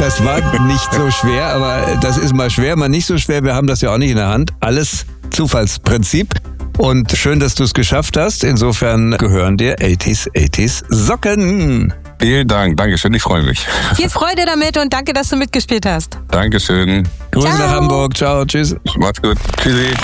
Das war nicht so schwer, aber das ist mal schwer, mal nicht so schwer. Wir haben das ja auch nicht in der Hand. Alles Zufallsprinzip. Und schön, dass du es geschafft hast. Insofern gehören dir 80s Socken. Vielen Dank, Dankeschön, ich freue mich. Viel Freude damit und danke, dass du mitgespielt hast. Dankeschön. Grüße Ciao. nach Hamburg. Ciao, tschüss. Macht's gut. Tschüssi.